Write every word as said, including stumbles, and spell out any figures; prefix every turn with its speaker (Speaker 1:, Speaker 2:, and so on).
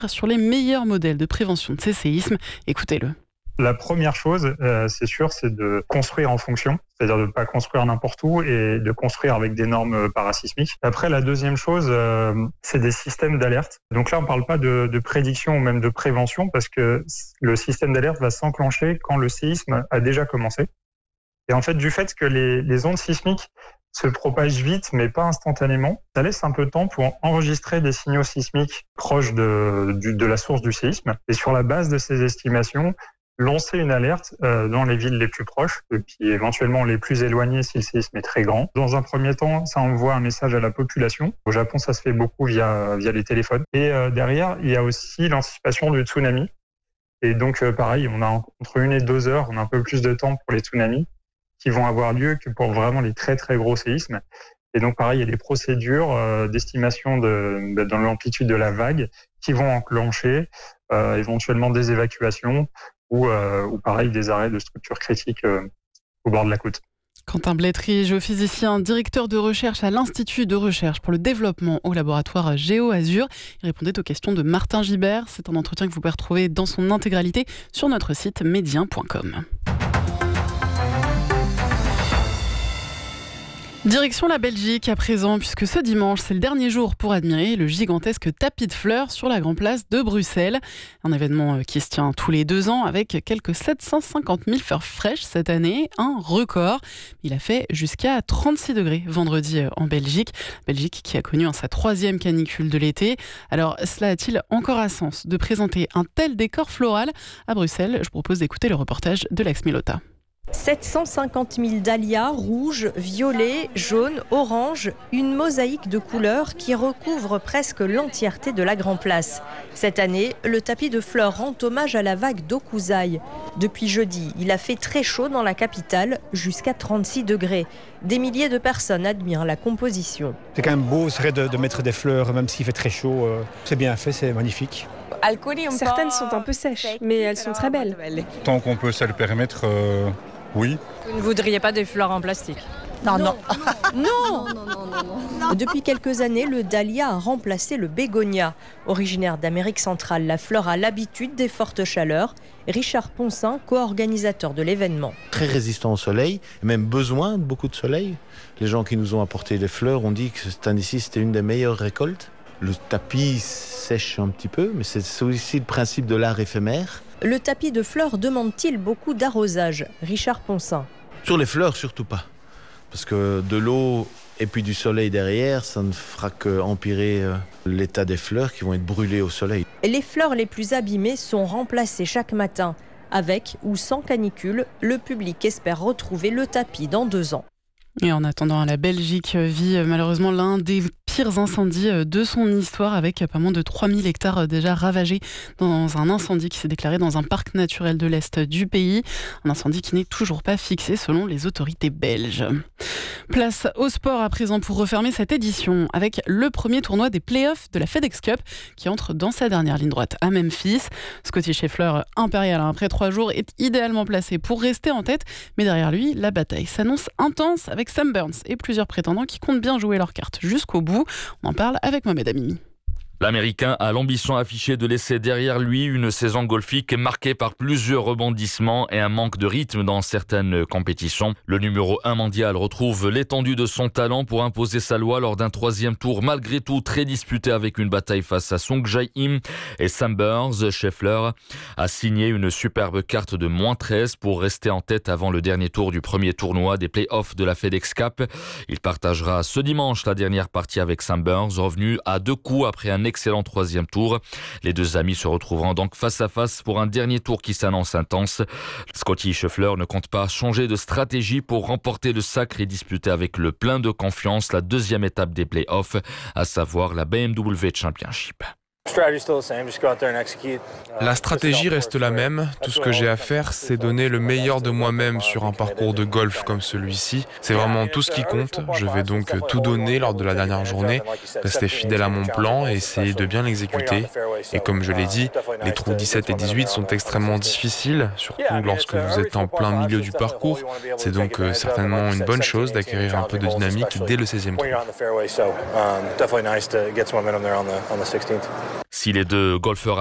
Speaker 1: sur les meilleurs modèles de prévention de ces séismes. Écoutez-le.
Speaker 2: La première chose, euh, c'est sûr, c'est de construire en fonction, c'est-à-dire de ne pas construire n'importe où et de construire avec des normes parasismiques. Après, la deuxième chose, euh, c'est des systèmes d'alerte. Donc là, on ne parle pas de, de prédiction ou même de prévention parce que le système d'alerte va s'enclencher quand le séisme a déjà commencé. Et en fait, du fait que les, les ondes sismiques se propagent vite, mais pas instantanément, ça laisse un peu de temps pour enregistrer des signaux sismiques proches de, du, de la source du séisme. Et sur la base de ces estimations, lancer une alerte euh, dans les villes les plus proches, et puis éventuellement les plus éloignées si le séisme est très grand. Dans un premier temps, ça envoie un message à la population. Au Japon, ça se fait beaucoup via, via les téléphones. Et euh, derrière, il y a aussi l'anticipation du tsunami. Et donc, euh, pareil, on a entre une et deux heures, on a un peu plus de temps pour les tsunamis qui vont avoir lieu que pour vraiment les très très gros séismes. Et donc, pareil, il y a des procédures euh, d'estimation de, de, dans l'amplitude de la vague qui vont enclencher euh, éventuellement des évacuations ou, euh, ou pareil, des arrêts de structures critiques euh, au bord de la côte.
Speaker 1: Quentin Blétry, géophysicien, directeur de recherche à l'Institut de recherche pour le développement au laboratoire GeoAzur. Il répondait aux questions de Martin Gibert. C'est un entretien que vous pouvez retrouver dans son intégralité sur notre site médien point com. Direction la Belgique à présent, puisque ce dimanche, c'est le dernier jour pour admirer le gigantesque tapis de fleurs sur la Grande Place de Bruxelles. Un événement qui se tient tous les deux ans avec quelques sept cent cinquante mille fleurs fraîches cette année, un record. Il a fait jusqu'à trente-six degrés vendredi en Belgique. Belgique qui a connu sa troisième canicule de l'été. Alors, cela a-t-il encore un sens de présenter un tel décor floral à Bruxelles? Je propose d'écouter le reportage de Lex Milota.
Speaker 3: sept cent cinquante mille dahlias rouges, violets, jaunes, oranges, une mosaïque de couleurs qui recouvre presque l'entièreté de la Grand Place. Cette année, le tapis de fleurs rend hommage à la vague d'Okuzai. Depuis jeudi, il a fait très chaud dans la capitale, jusqu'à trente-six degrés. Des milliers de personnes admirent la composition.
Speaker 4: C'est quand même beau, c'est vrai de, de mettre des fleurs, même s'il fait très chaud. C'est bien fait, c'est magnifique.
Speaker 5: Certaines sont un peu sèches, mais elles sont très belles.
Speaker 6: Tant qu'on peut se le permettre, euh, oui.
Speaker 7: Vous ne voudriez pas des fleurs en plastique?
Speaker 3: Non, non. Non. Non, non, non, non, non. Depuis quelques années, le dahlia a remplacé le bégonia. Originaire d'Amérique centrale, la fleur a l'habitude des fortes chaleurs. Richard Poncin, co-organisateur de l'événement.
Speaker 8: Très résistant au soleil, même besoin de beaucoup de soleil. Les gens qui nous ont apporté les fleurs ont dit que cette année-ci, c'était une des meilleures récoltes. Le tapis sèche un petit peu, mais c'est aussi le principe de l'art éphémère.
Speaker 3: Le tapis de fleurs demande-t-il beaucoup d'arrosage? Richard Poncin.
Speaker 8: Sur les fleurs, surtout pas. Parce que de l'eau et puis du soleil derrière, ça ne fera qu'empirer l'état des fleurs qui vont être brûlées au soleil.
Speaker 3: Les fleurs les plus abîmées sont remplacées chaque matin. Avec ou sans canicule, le public espère retrouver le tapis dans deux ans.
Speaker 1: Et en attendant, la Belgique vit malheureusement l'un des pires incendies de son histoire, avec pas moins de trois mille hectares déjà ravagés dans un incendie qui s'est déclaré dans un parc naturel de l'Est du pays. Un incendie qui n'est toujours pas fixé selon les autorités belges. Place au sport à présent pour refermer cette édition avec le premier tournoi des playoffs de la FedEx Cup qui entre dans sa dernière ligne droite à Memphis. Scotty Scheffler, impérial après trois jours, est idéalement placé pour rester en tête, mais derrière lui, la bataille s'annonce intense avec Sam Burns et plusieurs prétendants qui comptent bien jouer leurs cartes jusqu'au bout. On en parle avec Mohamed Amimi.
Speaker 9: L'Américain a l'ambition affichée de laisser derrière lui une saison golfique marquée par plusieurs rebondissements et un manque de rythme dans certaines compétitions. Le numéro un mondial retrouve l'étendue de son talent pour imposer sa loi lors d'un troisième tour malgré tout très disputé avec une bataille face à Sung Jae-im et Sam Burns. Scheffler a signé une superbe carte de moins treize pour rester en tête avant le dernier tour du premier tournoi des play-offs de la FedEx Cup. Il partagera ce dimanche la dernière partie avec Sam Burns, revenu à deux coups après un excellent troisième tour. Les deux amis se retrouveront donc face à face pour un dernier tour qui s'annonce intense. Scotty Scheffler ne compte pas changer de stratégie pour remporter le sacre et disputer avec le plein de confiance la deuxième étape des play-offs, à savoir la B M W Championship.
Speaker 10: La stratégie reste la même. Tout ce que j'ai à faire, c'est donner le meilleur de moi-même sur un parcours de golf comme celui-ci. C'est vraiment tout ce qui compte. Je vais donc tout donner lors de la dernière journée, rester fidèle à mon plan et essayer de bien l'exécuter. Et comme je l'ai dit, les trous dix-sept et dix-huit sont extrêmement difficiles, surtout lorsque vous êtes en plein milieu du parcours. C'est donc certainement une bonne chose d'acquérir un peu de dynamique dès le seizième trou.
Speaker 9: Si les deux golfeurs